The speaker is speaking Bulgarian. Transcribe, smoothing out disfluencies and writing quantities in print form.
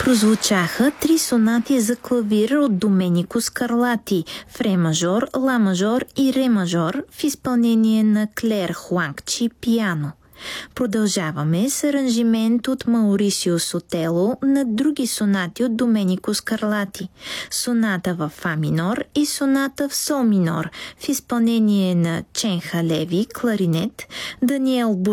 Прозвучаха 3 сонати за клавир от Доменико Скарлати в ре мажор, ла мажор и ре мажор в изпълнение на Клер Хуангчи пиано. Продължаваме с аранжимент от Маурисио Сотело на други сонати от Доменико Скарлати. Соната в фа минор и соната в сол минор в изпълнение на Чен Халеви кларинет, Даниел